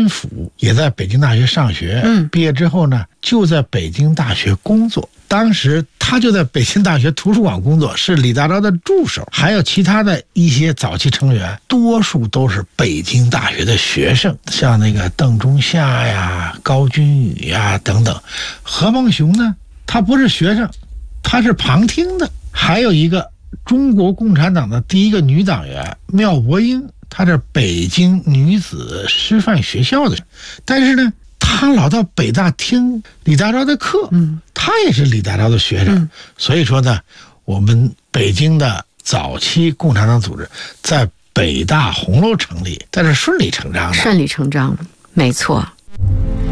先甫也在北京大学上学，毕业之后呢，就在北京大学工作。当时他就在北京大学图书馆工作，是李大钊的助手，还有其他的一些早期成员，多数都是北京大学的学生，像那个邓中夏呀、高君宇呀等等。何梦熊呢，他不是学生，他是旁听的。还有一个中国共产党的第一个女党员缪伯英，她是北京女子师范学校的，但是呢，他老到北大听李大钊的课，他也是李大钊的学生，所以说呢，我们北京的早期共产党组织在北大红楼成立，但是顺理成章的， 没错。